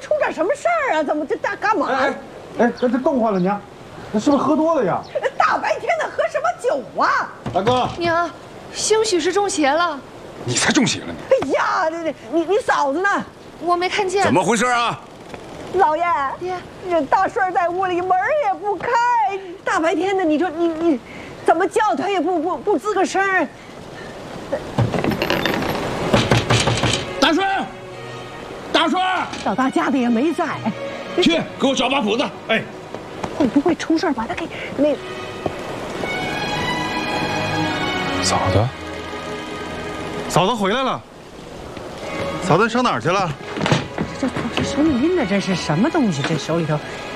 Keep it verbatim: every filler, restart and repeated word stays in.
出点什么事儿啊？怎么这大干嘛？ 哎哎，这这冻坏了娘，这是不是喝多了呀？ 大白天的喝什么酒啊？ 大哥， 娘，兴许是中邪了。 你才中邪了你！ 哎呀，这这你你嫂子呢？ 我没看见。 怎么回事啊？ 老爷， 爹， 这大顺在屋里门也不开，大白天的，你说你你怎么叫他也不不不吱个声儿。 大顺，大顺， 老大家的也没在， 去给我找把斧子。哎， 会不会出事把他给那？ 嫂子，嫂子回来了。嫂子上哪儿去了？ 这这这手里拎的这是什么东西？这手里头